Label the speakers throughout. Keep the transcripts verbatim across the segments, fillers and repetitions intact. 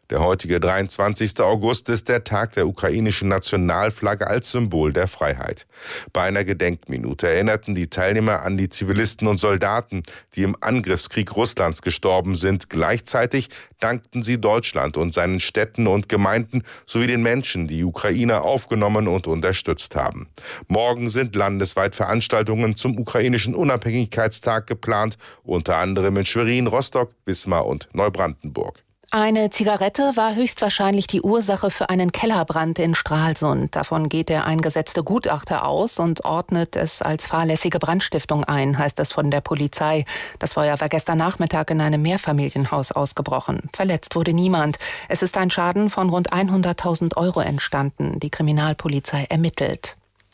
Speaker 1: Der heutige dreiundzwanzigster August ist der Tag der ukrainischen Nationalflagge als Symbol der Freiheit. Bei einer Gedenkminute erinnerten die Teilnehmer an die Zivilisten und Soldaten, die im Angriffskrieg Russlands gestorben sind. Gleichzeitig dankten sie Deutschland und seinen Städten und Gemeinden sowie den Menschen, die Ukrainer aufgenommen und unterstützt haben. Morgen sind landesweit Veranstaltungen zum ukrainischen Unabhängigkeitstag geplant, unter anderem in Schwerin, Rostock, Wismar und Neubrandenburg.
Speaker 2: Eine Zigarette war höchstwahrscheinlich die Ursache für einen Kellerbrand in Stralsund. Davon geht der eingesetzte Gutachter aus und ordnet es als fahrlässige Brandstiftung ein, heißt es von der Polizei. Das Feuer war gestern Nachmittag in einem Mehrfamilienhaus ausgebrochen. Verletzt wurde niemand. Es ist ein Schaden von rund hunderttausend Euro entstanden. Die Kriminalpolizei ermittelt.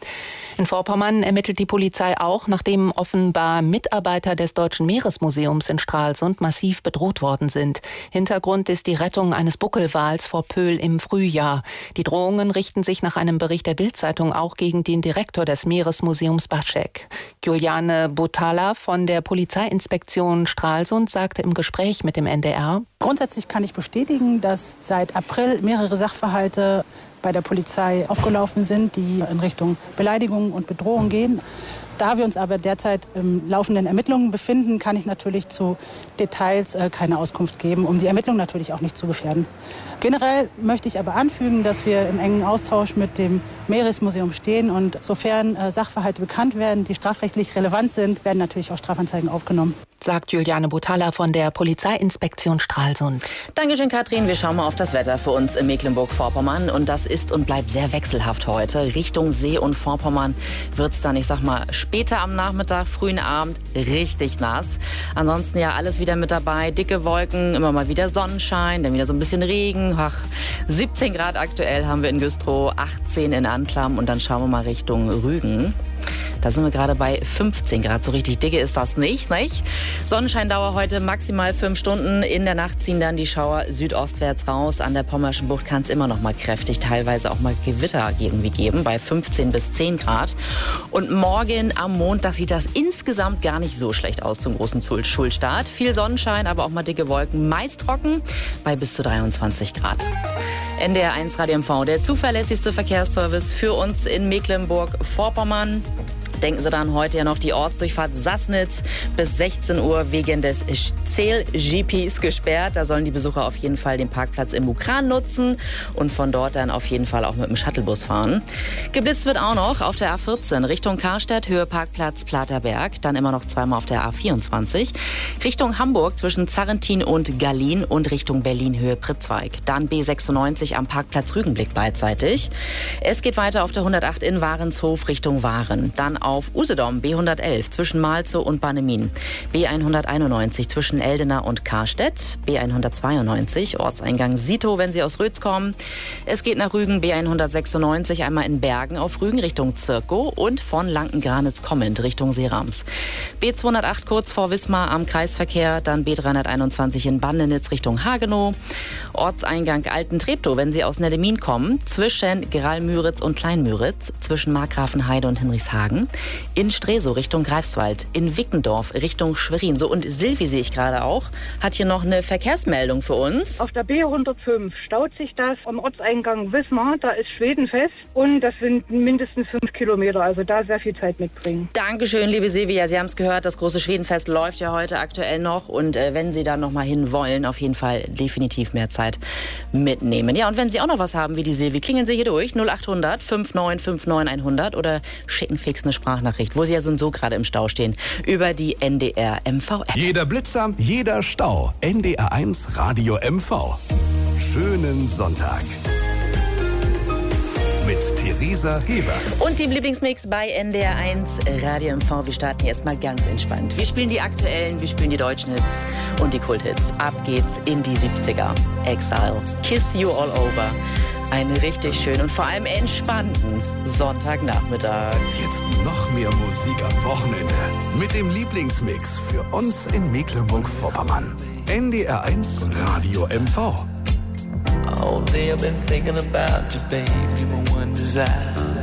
Speaker 2: In Vorpommern ermittelt die Polizei auch, nachdem offenbar Mitarbeiter des Deutschen Meeresmuseums in Stralsund massiv bedroht worden sind. Hintergrund ist die Rettung eines Buckelwals vor Pöhl im Frühjahr. Die Drohungen richten sich nach einem Bericht der Bild-Zeitung auch gegen den Direktor des Meeresmuseums Baschek. Juliane Botala von der Polizeiinspektion Stralsund sagte im Gespräch mit dem N D R:
Speaker 3: Grundsätzlich kann ich bestätigen, dass seit April mehrere Sachverhalte bei der Polizei aufgelaufen sind, die in Richtung Beleidigung und Bedrohung gehen. Da wir uns aber derzeit im laufenden Ermittlungen befinden, kann ich natürlich zu Details äh, keine Auskunft geben, um die Ermittlungen natürlich auch nicht zu gefährden. Generell möchte ich aber anfügen, dass wir im engen Austausch mit dem Meeresmuseum stehen und sofern äh, Sachverhalte bekannt werden, die strafrechtlich relevant sind, werden natürlich auch Strafanzeigen aufgenommen.
Speaker 2: Sagt Juliane Botala von der Polizeiinspektion Stralsund.
Speaker 4: Dankeschön, Katrin. Wir schauen mal auf das Wetter für uns in Mecklenburg-Vorpommern. Und das ist und bleibt sehr wechselhaft heute. Richtung See und Vorpommern wird es dann, ich sag mal, später am Nachmittag, frühen Abend richtig nass. Ansonsten ja alles wieder mit dabei. Dicke Wolken, immer mal wieder Sonnenschein, dann wieder so ein bisschen Regen. Ach, siebzehn Grad aktuell haben wir in Güstrow, achtzehn in Anklam und dann schauen wir mal Richtung Rügen. Da sind wir gerade bei fünfzehn Grad. So richtig dicke ist das nicht, nicht? Sonnenscheindauer heute maximal fünf Stunden. In der Nacht ziehen dann die Schauer südostwärts raus. An der Pommerschen Bucht kann es immer noch mal kräftig, teilweise auch mal Gewitter irgendwie geben, bei fünfzehn bis zehn Grad. Und morgen am Montag sieht das insgesamt gar nicht so schlecht aus zum großen Schulstart. Viel Sonnenschein, aber auch mal dicke Wolken, meist trocken, bei bis zu dreiundzwanzig Grad. N D R eins Radio M V, der zuverlässigste Verkehrsservice für uns in Mecklenburg-Vorpommern. Denken Sie dann heute ja noch die Ortsdurchfahrt Sassnitz bis sechzehn Uhr wegen des Zähl-G Ps gesperrt. Da sollen die Besucher auf jeden Fall den Parkplatz im Mukran nutzen und von dort dann auf jeden Fall auch mit dem Shuttlebus fahren. Geblitzt wird auch noch auf der A vierzehn Richtung Karstadt, Höhe Parkplatz Platerberg. Dann immer noch zweimal auf der A vierundzwanzig. Richtung Hamburg zwischen Zarrentin und Gallien und Richtung Berlin, Höhe Pritzweig. Dann B sechsundneunzig am Parkplatz Rügenblick beidseitig. Es geht weiter auf der hundertacht in Warenshof Richtung Waren. Dann auf Usedom B hundertelf zwischen Malzow und Bannemin, B hunderteinundneunzig zwischen Eldena und Karstedt, B hundertzweiundneunzig Ortseingang Sito, wenn Sie aus Rötz kommen. Es geht nach Rügen B hundertsechsundneunzig einmal in Bergen auf Rügen Richtung Zirkow und von Lanken-Granitz kommend Richtung Seerams. B zweihundertacht kurz vor Wismar am Kreisverkehr, dann B dreihunderteinundzwanzig in Bandenitz Richtung Hagenow. Ortseingang Alten-Treptow, wenn Sie aus Neddemin kommen, zwischen Geralmüritz und Kleinmüritz, zwischen Markgrafenheide und Hinrichshagen. In Stresow Richtung Greifswald, in Wickendorf Richtung Schwerin. So, und Silvi sehe ich gerade auch, hat hier noch eine Verkehrsmeldung für uns.
Speaker 5: Auf der B hundertfünf staut sich das am Ortseingang Wismar, da ist Schwedenfest und das sind mindestens fünf Kilometer, also da sehr viel Zeit mitbringen.
Speaker 4: Dankeschön, liebe Silvia, Sie haben es gehört, das große Schwedenfest läuft ja heute aktuell noch und äh, wenn Sie da noch mal hin wollen, auf jeden Fall definitiv mehr Zeit mitnehmen. Ja, und wenn Sie auch noch was haben wie die Silvi, klingeln Sie hier durch null acht hundert fünf neun fünf neun hundert oder schicken fix eine Sprachnachricht, wo Sie ja so und so gerade im Stau stehen, über die N D R M V-App.
Speaker 6: Jeder Blitzer, jeder Stau. N D R eins Radio M V. Schönen Sonntag. Mit Theresa Hebert.
Speaker 4: Und dem Lieblingsmix bei N D R eins Radio M V. Wir starten hier erstmal ganz entspannt. Wir spielen die aktuellen, wir spielen die deutschen Hits und die Kulthits. Ab geht's in die siebziger. Exile, Kiss You All Over. Einen richtig schönen und vor allem entspannten Sonntagnachmittag.
Speaker 6: Jetzt noch mehr Musik am Wochenende. Mit dem Lieblingsmix für uns in Mecklenburg-Vorpommern. N D R eins Radio M V.
Speaker 7: All day I've been thinking about you, babe. You're my one desire.